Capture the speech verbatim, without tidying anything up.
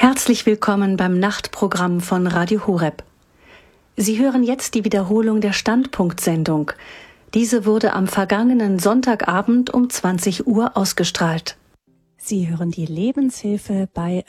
Herzlich willkommen beim Nachtprogramm von Radio Horeb. Sie hören jetzt die Wiederholung der Standpunkt-Sendung. Diese wurde am vergangenen Sonntagabend um zwanzig Uhr ausgestrahlt. Sie hören die Lebenshilfe bei